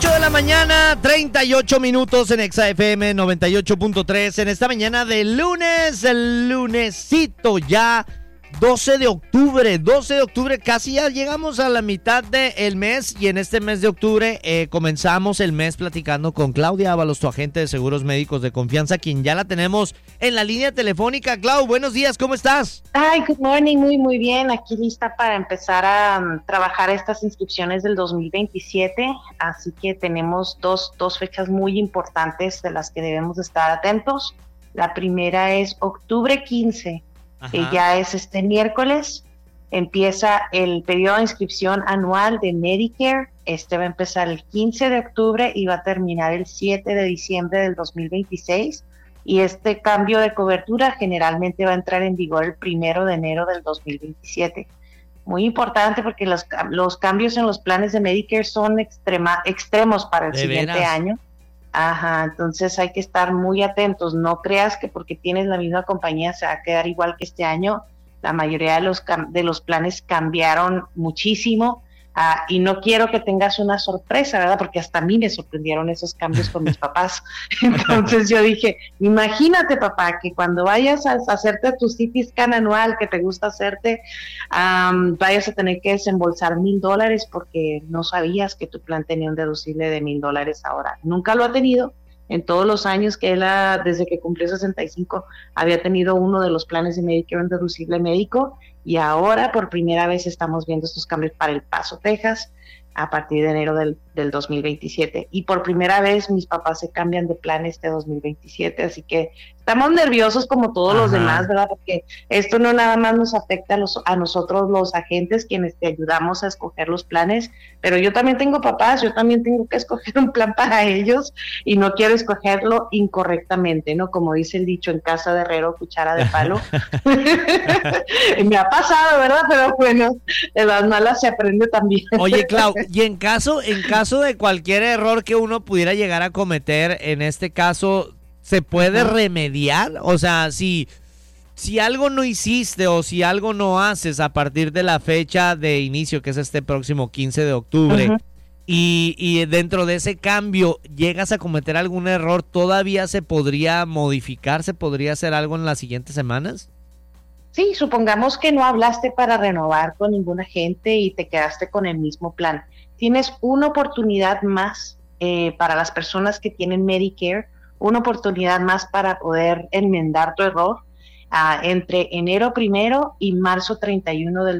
8 de la mañana, 38 minutos en Exa FM 98.3 en esta mañana de lunes, el lunesito ya 12 de octubre, casi ya llegamos a la mitad del mes y en este mes de octubre comenzamos el mes platicando con Claudia Ábalos, tu agente de seguros médicos de confianza, quien ya la tenemos en la línea telefónica. Clau, buenos días, ¿cómo estás? Hi, good morning, muy bien, aquí lista para empezar a trabajar estas inscripciones del 2027, así que tenemos dos fechas muy importantes de las que debemos estar atentos. La primera es octubre 15, que ya es este miércoles, empieza el periodo de inscripción anual de Medicare. Este va a empezar el 15 de octubre y va a terminar el 7 de diciembre del 2026. Y este cambio de cobertura generalmente va a entrar en vigor el 1 de enero del 2027. Muy importante porque los cambios en los planes de Medicare son extremos para el siguiente año. Entonces hay que estar muy atentos. No creas que porque tienes la misma compañía se va a quedar igual que este año. La mayoría de los planes cambiaron muchísimo y no quiero que tengas una sorpresa, ¿verdad? Porque hasta a mí me sorprendieron esos cambios con mis papás. Entonces yo dije, imagínate, papá, que cuando vayas a hacerte tu CT scan anual que te gusta hacerte, vayas a tener que desembolsar $1,000 porque no sabías que tu plan tenía un deducible de $1,000 ahora. Nunca lo ha tenido. En todos los años que desde que cumplió 65, había tenido uno de los planes de Medicare un deducible médico, y ahora por primera vez estamos viendo estos cambios para El Paso, Texas, a partir de enero del 2027. Y por primera vez mis papás se cambian de plan este 2027, así que estamos nerviosos como todos los demás, ¿verdad? Porque esto no nada más nos afecta a nosotros los agentes, quienes te ayudamos a escoger los planes, pero yo también tengo papás, yo también tengo que escoger un plan para ellos y no quiero escogerlo incorrectamente, ¿no? Como dice el dicho, en casa de herrero, cuchara de palo. Me ha pasado, ¿verdad? Pero bueno, de las malas se aprende también. Oye, Clau, y en caso de cualquier error que uno pudiera llegar a cometer, en este caso, ¿se puede remediar? O sea, si algo no hiciste o si algo no haces a partir de la fecha de inicio, que es este próximo 15 de octubre, y dentro de ese cambio llegas a cometer algún error, ¿todavía se podría modificar? ¿Se podría hacer algo en las siguientes semanas? Sí, supongamos que no hablaste para renovar con ningún agente y te quedaste con el mismo plan. Tienes una oportunidad más para las personas que tienen Medicare, una oportunidad más para poder enmendar tu error entre enero 1 y marzo 31 del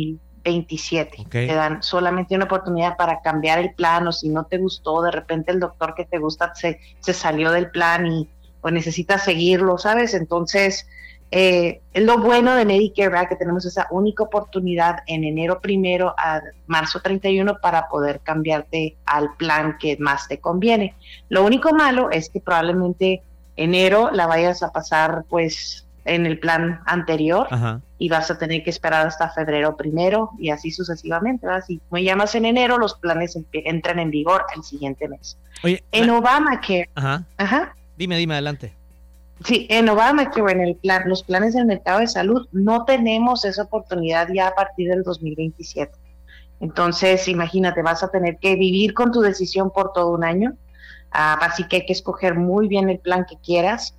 2027. Te dan solamente una oportunidad para cambiar el plan, o si no te gustó, de repente el doctor que te gusta se salió del plan o necesitas seguirlo, ¿sabes? Entonces, es lo bueno de Medicare, ¿verdad? Que tenemos esa única oportunidad en enero 1 a marzo 31 para poder cambiarte al plan que más te conviene. Lo único malo es que probablemente enero la vayas a pasar pues en el plan anterior y vas a tener que esperar hasta febrero 1 y así sucesivamente, ¿verdad? Si me llamas en enero, los planes entran en vigor el siguiente mes. Oye, en Obamacare. Dime, adelante. Sí, en Obamacare, en los planes del mercado de salud, no tenemos esa oportunidad ya a partir del 2027. Entonces, imagínate, vas a tener que vivir con tu decisión por todo un año, así que hay que escoger muy bien el plan que quieras,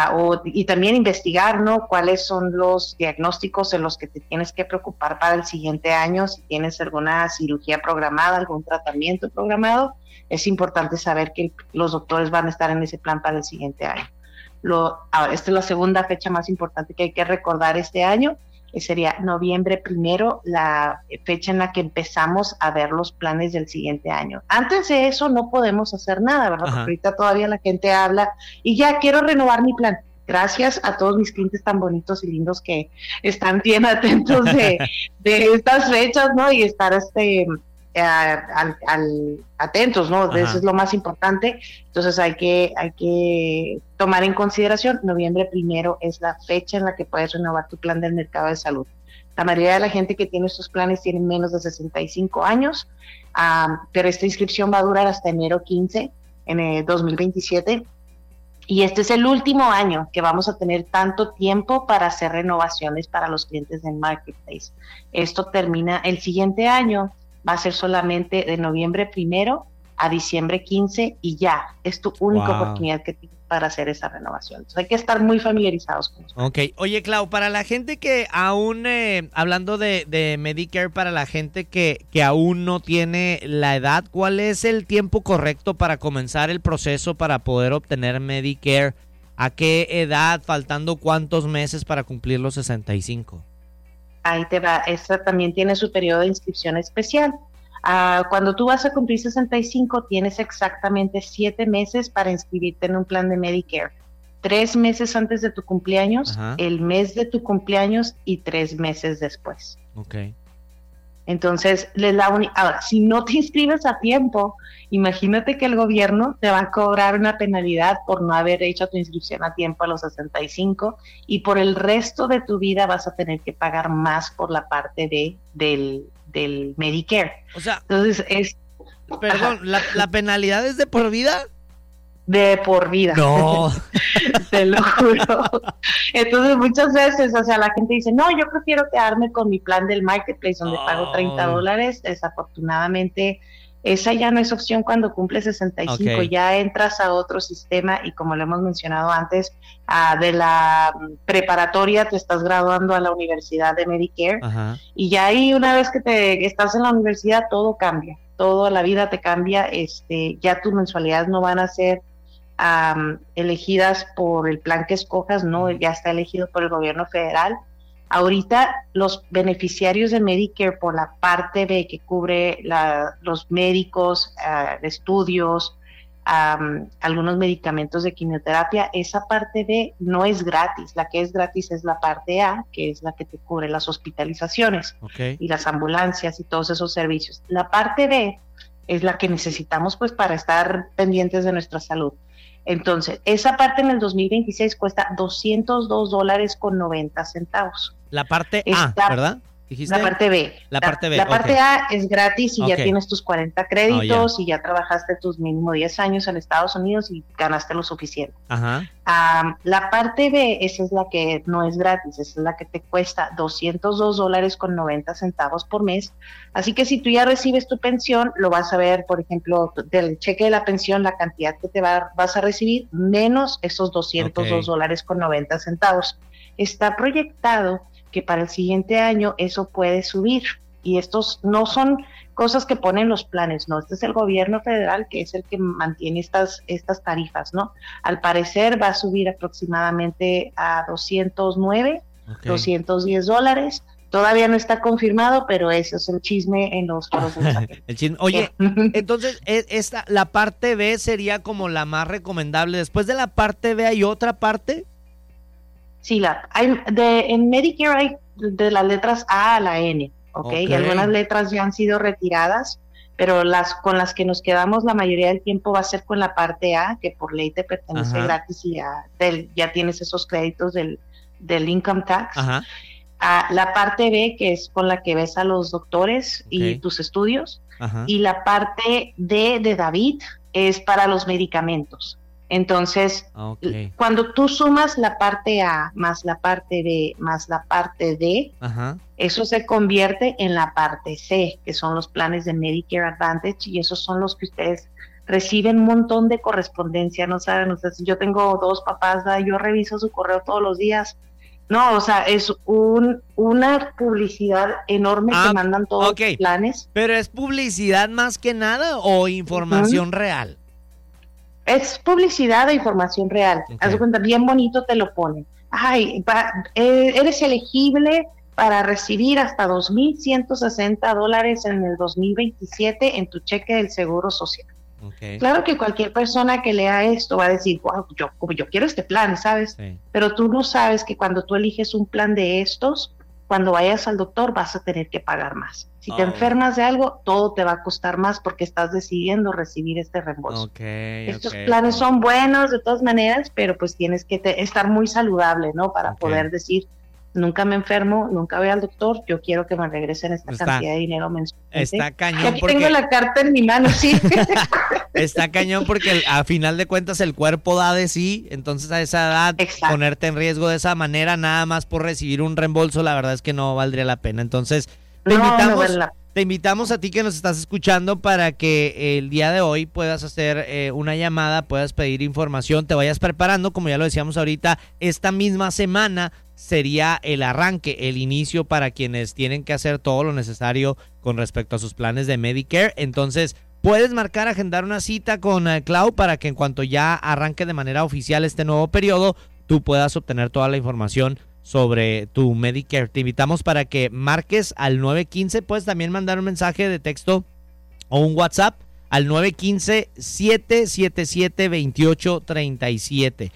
y también investigar, ¿no? Cuáles son los diagnósticos en los que te tienes que preocupar para el siguiente año, si tienes alguna cirugía programada, algún tratamiento programado. Es importante saber que los doctores van a estar en ese plan para el siguiente año. Esta es la segunda fecha más importante que hay que recordar este año, que sería noviembre 1, la fecha en la que empezamos a ver los planes del siguiente año. Antes de eso no podemos hacer nada, ¿verdad? Porque ahorita todavía la gente habla y ya quiero renovar mi plan. Gracias a todos mis clientes tan bonitos y lindos que están bien atentos de estas fechas, ¿no? Y estar atentos, ¿no? Eso es lo más importante. Entonces hay que tomar en consideración, noviembre 1 es la fecha en la que puedes renovar tu plan del mercado de salud. La mayoría de la gente que tiene estos planes tiene menos de 65 años, pero esta inscripción va a durar hasta enero 15 en el 2027. Y este es el último año que vamos a tener tanto tiempo para hacer renovaciones para los clientes del Marketplace. Esto termina el siguiente año. Va a ser solamente de noviembre 1 a diciembre 15 y ya, es tu única oportunidad que tienes para hacer esa renovación. Entonces hay que estar muy familiarizados con eso. Ok, oye Clau, para la gente que aún, hablando de Medicare, para la gente que aún no tiene la edad, ¿cuál es el tiempo correcto para comenzar el proceso para poder obtener Medicare? ¿A qué edad? ¿Faltando cuántos meses para cumplir los 65? Ahí te va, esta también tiene su periodo de inscripción especial. Cuando tú vas a cumplir 65, tienes exactamente 7 meses para inscribirte en un plan de Medicare. 3 meses antes de tu cumpleaños, el mes de tu cumpleaños y 3 meses después. Ok. Entonces, ahora, si no te inscribes a tiempo, imagínate que el gobierno te va a cobrar una penalidad por no haber hecho tu inscripción a tiempo a los 65 y por el resto de tu vida vas a tener que pagar más por la parte del Medicare. O sea, entonces perdón, ¿la penalidad es de por vida? De por vida. No. Te lo juro. Entonces muchas veces, o sea, la gente dice, no, yo prefiero quedarme con mi plan del Marketplace donde pago $30. Desafortunadamente, esa ya no es opción cuando cumples 65. Okay. Ya entras a otro sistema y como lo hemos mencionado antes, de la preparatoria te estás graduando a la universidad de Medicare. Ajá. Y ya ahí una vez que estás en la universidad todo cambia, toda la vida te cambia, ya tus mensualidades no van a ser elegidas por el plan que escojas, no, ya está elegido por el gobierno federal. Ahorita los beneficiarios de Medicare por la parte B que cubre los médicos, estudios, algunos medicamentos de quimioterapia, esa parte B no es gratis, la que es gratis es la parte A, que es la que te cubre las hospitalizaciones y las ambulancias y todos esos servicios. La parte B es la que necesitamos pues para estar pendientes de nuestra salud. Entonces, esa parte en el 2026 cuesta $202.90. La parte A, ¿verdad? ¿Dijiste? La parte B. La parte B. La parte A es gratis y ya tienes tus 40 créditos y ya trabajaste tus mínimo 10 años en Estados Unidos y ganaste lo suficiente. Ajá. La parte B, esa es la que no es gratis, esa es la que te cuesta $202.90 por mes. Así que si tú ya recibes tu pensión, lo vas a ver, por ejemplo, del cheque de la pensión, la cantidad que vas a recibir, menos esos $202.90. Está proyectado que para el siguiente año eso puede subir y estos no son cosas que ponen los planes, no, este es el gobierno federal que es el que mantiene estas tarifas, ¿no? Al parecer va a subir aproximadamente a $210, todavía no está confirmado, pero eso es el chisme en los foros de el chisme. Oye, entonces la parte B sería como la más recomendable, después de la parte B hay otra parte. Sí, en Medicare hay de las letras A a la N, ¿okay? Y algunas letras ya han sido retiradas, pero con las que nos quedamos la mayoría del tiempo va a ser con la parte A, que por ley te pertenece gratis y ya tienes esos créditos del income tax. Ajá. La parte B, que es con la que ves a los doctores y tus estudios. Ajá. Y la parte D de David es para los medicamentos. Entonces, cuando tú sumas la parte A más la parte B más la parte D, eso se convierte en la parte C, que son los planes de Medicare Advantage, y esos son los que ustedes reciben un montón de correspondencia, no saben, yo tengo 2 papás, yo reviso su correo todos los días. No, o sea, es una publicidad enorme que mandan todos los planes. ¿Pero es publicidad más que nada o información real? Es publicidad de información real. Haz de cuenta, bien bonito te lo ponen. Ay, eres elegible para recibir hasta $2,160 en el 2027 en tu cheque del Seguro Social. Claro que cualquier persona que lea esto va a decir, wow, yo quiero este plan, ¿sabes? Sí. Pero tú no sabes que cuando tú eliges un plan de estos, cuando vayas al doctor vas a tener que pagar más. Si te enfermas de algo, todo te va a costar más porque estás decidiendo recibir este reembolso. Estos planes son buenos de todas maneras, pero pues tienes que estar muy saludable, ¿no? Para poder decir, nunca me enfermo, nunca voy al doctor, yo quiero que me regresen esta cantidad de dinero mensualmente. Está cañón. Y aquí tengo la carta en mi mano, sí. Está cañón porque a final de cuentas el cuerpo da de sí, entonces a esa edad ponerte en riesgo de esa manera nada más por recibir un reembolso, la verdad es que no valdría la pena. Entonces te te invitamos a ti que nos estás escuchando para que el día de hoy puedas hacer una llamada, puedas pedir información, te vayas preparando, como ya lo decíamos ahorita, esta misma semana sería el arranque, el inicio para quienes tienen que hacer todo lo necesario con respecto a sus planes de Medicare. Entonces, puedes marcar, agendar una cita con Clau para que en cuanto ya arranque de manera oficial este nuevo periodo, tú puedas obtener toda la información sobre tu Medicare. Te invitamos para que marques al 915, puedes también mandar un mensaje de texto o un WhatsApp al 915-777-2837.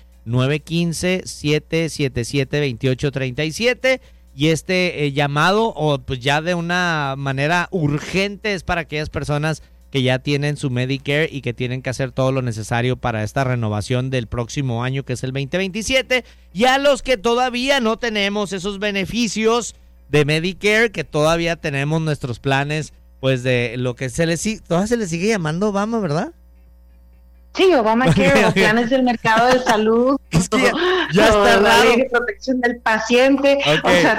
915-777-2837 y llamado o pues ya de una manera urgente es para aquellas personas que ya tienen su Medicare y que tienen que hacer todo lo necesario para esta renovación del próximo año que es el 2027 y a los que todavía no tenemos esos beneficios de Medicare, que todavía tenemos nuestros planes pues de lo que todavía se les sigue llamando Obama, ¿verdad? Sí, Obamacare, o planes del mercado de salud, es que ya está la raro. ley de protección del paciente, o sea,